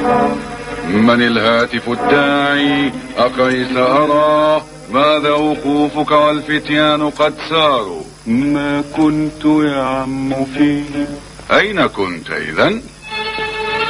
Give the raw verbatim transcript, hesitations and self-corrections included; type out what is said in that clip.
من الهاتف الداعي أقيس أراه؟ ماذا وقوفك والفتيان قد ساروا؟ ما كنت يا عم فيه. أين كنت إذن؟